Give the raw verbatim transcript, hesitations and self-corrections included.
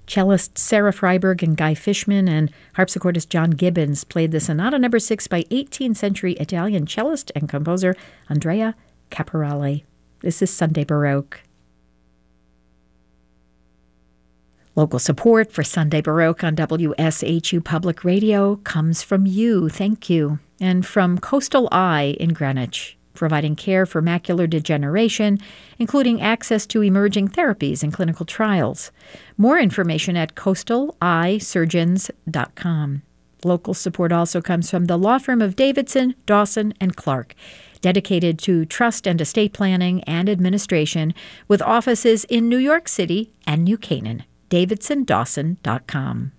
Cellist Sarah Freiberg and Guy Fishman and harpsichordist John Gibbons played the Sonata Number Six by eighteenth century Italian cellist and composer Andrea Caporale. This is Sunday Baroque. Local support for Sunday Baroque on W S H U Public Radio comes from you, thank you, and from Coastal Eye in Greenwich, providing care for macular degeneration, including access to emerging therapies and clinical trials. More information at coastal eye surgeons dot com. Local support also comes from the law firm of Davidson, Dawson, and Clark, dedicated to trust and estate planning and administration, with offices in New York City and New Canaan. davidson dawson dot com.